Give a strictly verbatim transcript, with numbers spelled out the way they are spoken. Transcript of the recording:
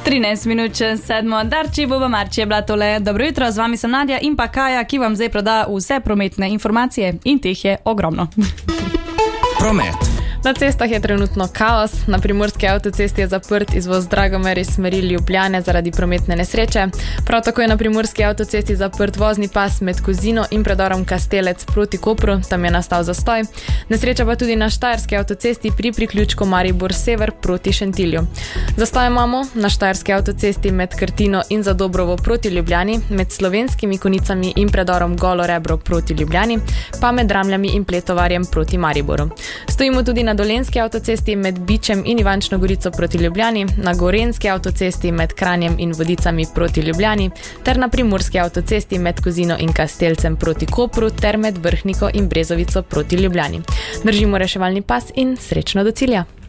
trinajst minut čez sedmo, Darči, Boba Marči je bila tole. Dobro jutro, z vami sem Nadja in pa Kaja, ki vam zdaj proda vse prometne informacije in teh je ogromno. Promet. Na cestah je trenutno kaos, na primorski avtocesti je zaprt izvoz Dragomer iz smeri Ljubljane zaradi prometne nesreče. Prav tako je na primorski avtocesti zaprt vozni pas med Kozino in predorom Kastelec proti Kopru, tam je nastal zastoj. Nesreča pa tudi na štajerski avtocesti pri priključku Maribor Sever proti Šentilju. Zastoj imamo na štajerski avtocesti med Krtino in Zadobrovo proti Ljubljani, med Slovenskimi Konicami in predorom Golo Rebro proti Ljubljani, pa med Ramljami in Pletovarjem proti Mariboru. Stojimo tudi na Na Dolenjski avtocesti med Bičem in Ivančno Gorico proti Ljubljani, na Gorenjski avtocesti med Kranjem in Vodicami proti Ljubljani, ter na Primorski avtocesti med Kozino in Kastelcem proti Kopru, ter med Vrhniko in Brezovico proti Ljubljani. Držimo reševalni pas in srečno do cilja!